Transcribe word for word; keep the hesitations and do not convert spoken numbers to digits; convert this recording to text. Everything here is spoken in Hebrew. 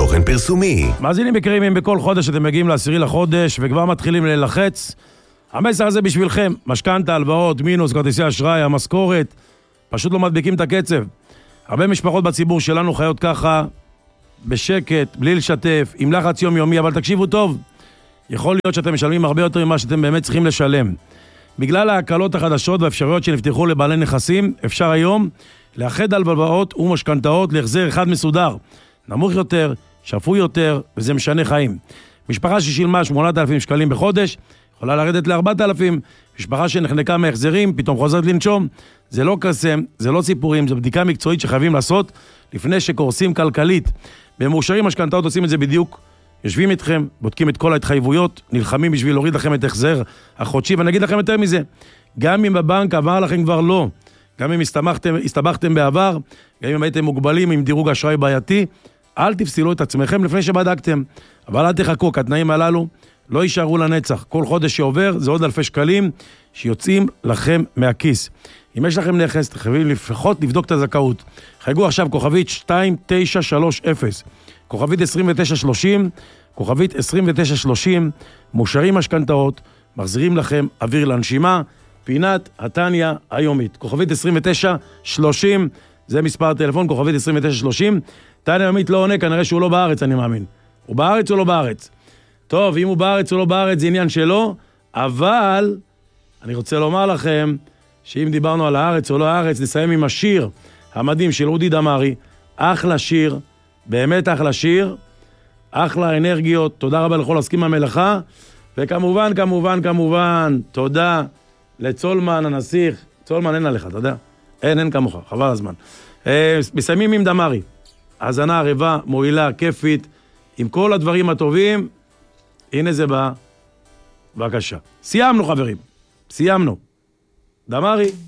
תוכן פרסומי. מאזינים יקרים, אם בכל חודש אתם מגיעים לעשירי לחודש וכבר מתחילים ללחץ, המסר הזה בשבילכם. משכנתא, הלוואות, מינוס, כרטיסי אשראי, המשכורת, פשוט לא מדביקים את הקצב. הרבה משפחות בציבור שלנו חיות ככה, בשקט, בלי לשתף, עם לחץ יומיומי, אבל תקשיבו טוב, יכול להיות שאתם משלמים הרבה יותר ממה שאתם באמת צריכים לשלם. בגלל ההקלות החדשות והאפשרויות שנפתחו לבעלי נכסים, אפשר היום לאחד הלוואות ומשכנתאות להחזר אחד מסודר. נמוך יותר, שפוי יותר, וזה משנה חיים. משפחה ששילמה שמונת אלפים שקלים בחודש, יכולה לרדת ל-ארבעת אלפים. משפחה שנחנקה מהחזרים, פתאום חוזרת לנשום. זה לא קסם, זה לא סיפורים, זו בדיקה מקצועית שחייבים לעשות לפני שקורסים כלכלית. במאושרים משכנתאות עושים את זה בדיוק. יושבים איתכם, בודקים את כל ההתחייבויות, נלחמים בשביל להוריד לכם את החזר החודשי, ואני אגיד לכם יותר מזה, גם אם בבנק עבר לכם כבר לא, גם אם הסתבכתם, הסתבכתם בעבר, גם אם הייתם מוגבלים עם דירוג אשראי בעייתי, אל תפסילו את עצמכם לפני שבדקתם, אבל אל תחכו, כי התנאים הללו לא יישארו לנצח. כל חודש שעובר זה עוד אלפי שקלים שיוצאים לכם מהכיס. אם יש לכם נכס, תחייבים לפחות לבדוק את הזכאות. חייגו עכשיו כוכבית שתיים תשע שלוש אפס, כוכבית עשרים ותשע שלושים, כוכבית עשרים ותשע שלושים, מאושרים משכנתאות, מחזירים לכם אוויר לנשימה, פינת התניה היומית. כוכבית עשרים ותשע שלושים, זה מספר הטלפון, כוכבית עשרים ותשע שלושים. תניה היומית לא עונה, כנראה שהוא לא בארץ, אני מאמין. הוא בארץ או לא בארץ? טוב, אם הוא בארץ או לא בארץ, זה עניין שלו, אבל אני רוצה לומר לכם, שאם דיברנו על הארץ או לא הארץ, נסיים עם השיר המדהים של אודי דמרי, אחלה שיר, באמת אחלה שיר, אחלה אנרגיות, תודה רבה לכל עוסקים במלאכה, וכמובן, כמובן, כמובן, תודה לצולמן הנסיך, צולמן אין עליך, אתה יודע? אין, אין כמוך, חבל הזמן. אה, מסיימים עם דמרי, הזנה ערבה, מועילה, כיפית, עם כל הדברים הטובים, הנה זה בא, בבקשה. סיימנו חברים, סיימנו. דמרי.